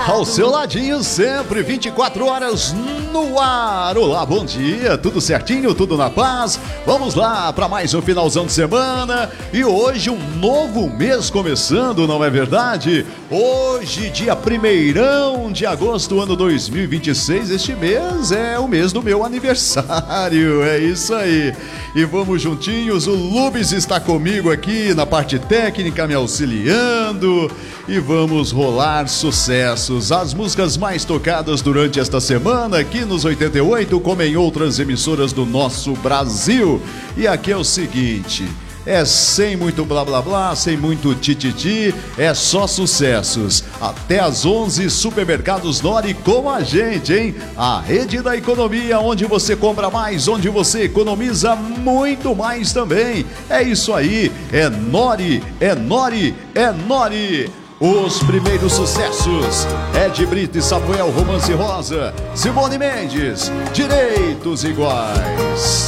Ao seu ladinho sempre, 24 horas no ar. Olá, bom dia, tudo certinho, tudo na paz? Vamos lá para mais um finalzão de semana e hoje um novo mês começando, não é verdade? Hoje, dia 1º de agosto, ano 2026, este mês é o mês do meu aniversário, é isso aí. E vamos juntinhos, o Lubes está comigo aqui na parte técnica, me auxiliando, e vamos rolar sucessos, as músicas mais tocadas durante esta semana aqui nos 88, como em outras emissoras do nosso Brasil. E aqui é o seguinte, é sem muito blá blá blá, sem muito tititi, é só sucessos. Até às 11, Supermercados Nori com a gente, hein? A rede da economia, onde você compra mais, onde você economiza muito mais também. É isso aí, é Nori, é Nori, é Nori. Os primeiros sucessos: Ed Brito e Samuel, Romance Rosa, Simone Mendes, Direitos Iguais.